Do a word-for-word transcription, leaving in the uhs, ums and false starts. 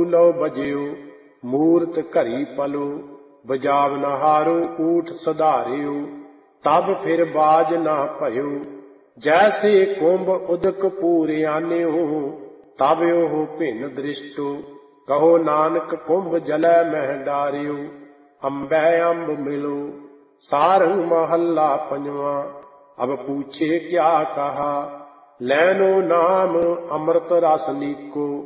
लो बजियो, मूर्त घरी पलो, बजाव न हारो ऊठ सधारियो, तब फिर बाज ना भयो। जैसे कुंभ उदक पूर आन्यो, तब ओह भिन्न दृष्टो, कहो नानक कुंभ जलै मह डारियो। अंबै अंब मिलो। सारंग महला पंजवा। अब पूछे क्या कहा, लैनो नाम अमृत रस नीको,